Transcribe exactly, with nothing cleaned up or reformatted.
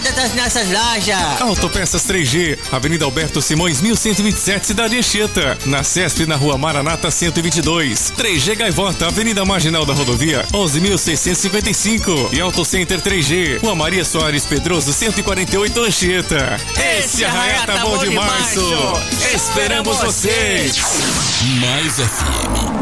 cuida das nossas lojas. Autopeças três G, Avenida Alberto Simões, mil cento e vinte e sete, Cidade Anchieta. Na Cesp, na Rua Maranata cento e vinte e dois. três G Gaivota, Avenida Marginal da Rodovia, onze mil seiscentos e cinquenta e cinco. E Auto Center três G, Rua Maria Soares Pedroso, cento e quarenta e oito, Anchieta. Esse Arraiá tá bom de março. Esperamos vocês. Mais F M.